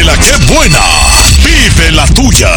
la que buena. Vive la tuya.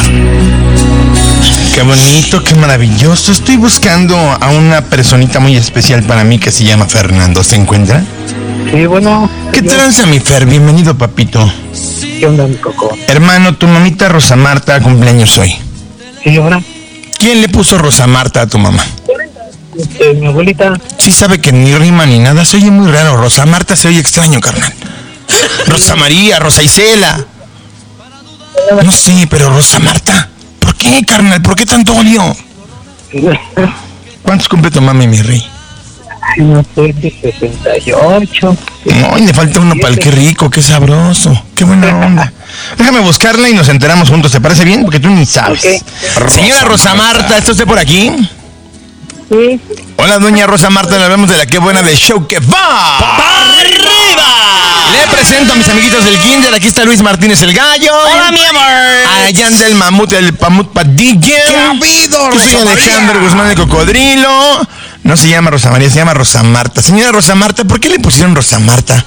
Qué bonito, qué maravilloso. Estoy buscando a una personita muy especial para mí que se llama Fernando. ¿Se encuentra? Sí, bueno. ¿Qué tranza, mi Fer? Bienvenido, papito. ¿Qué onda, mi Coco? Hermano, tu mamita Rosa Marta cumpleaños hoy. Sí, ahora. ¿Quién le puso Rosa Marta a tu mamá? Mi abuelita. Sí sabe que ni rima ni nada. Se oye muy raro. Rosa Marta se oye extraño, carnal. Rosa María, Rosa Isela. No sé, pero Rosa Marta. ¿Por qué, carnal? ¿Por qué tanto odio? ¿Cuántos cumple tu mami, mi rey? No sé, de 68. No, y le falta uno para el qué rico, qué sabroso. Qué buena onda. Déjame buscarla y nos enteramos juntos. ¿Te parece bien? Porque tú ni sabes. Okay. Señora Rosa Marta, ¿está usted por aquí? Sí. Hola, doña Rosa Marta, le hablamos de la qué buena de show que va ¡para arriba! Le presento a mis amiguitos del kinder. Aquí está Luis Martínez el Gallo. ¡Hola, mi amor! Allá anda el mamut, el Pamut Padilla. ¿Qué ha habido, Yo soy Rosa Alejandro María? Guzmán el Cocodrilo. No se llama Rosa María, se llama Rosa Marta. Señora Rosa Marta, ¿por qué le pusieron Rosa Marta?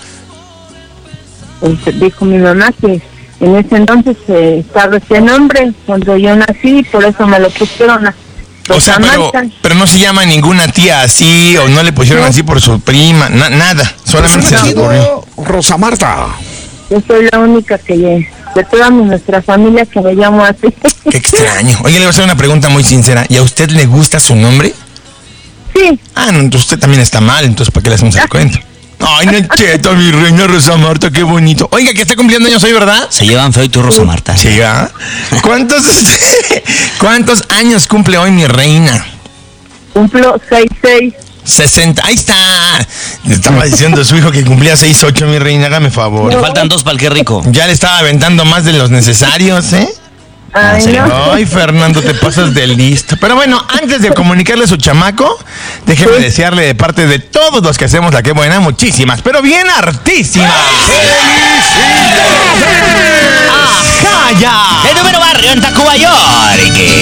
Dijo mi mamá que en ese entonces estaba ese nombre cuando yo nací, por eso me lo pusieron a O sea, pero no se llama ninguna tía así, o no le pusieron así por su prima, nada. Solamente se le ocurrió. Rosa Marta. Yo soy la única de toda nuestra familia que me llamo así. Qué extraño. Oye, le voy a hacer una pregunta muy sincera. ¿Y a usted le gusta su nombre? Sí. Ah, no, entonces usted también está mal, entonces ¿para qué le hacemos el cuento? Ay, Nacheta, mi reina Rosa Marta, qué bonito. Oiga, que está cumpliendo años hoy, ¿verdad? Se llevan feo y tú, Rosa Marta. Sí, ¿verdad? ¿Cuántos años cumple hoy mi reina? Cumplo 66. 60, ahí está. Le estaba diciendo a su hijo que cumplía 68, mi reina, hágame favor. Le faltan 2 para el qué rico. Ya le estaba aventando más de los necesarios, ¿eh? Ay, no. Ay, Fernando, te pasas de listo. Pero bueno, antes de comunicarle a su chamaco, déjeme desearle de parte de todos los que hacemos la que buena, muchísimas, pero bien hartísimas. ¡Ajá, ya! El número barrio en Tacuba, York.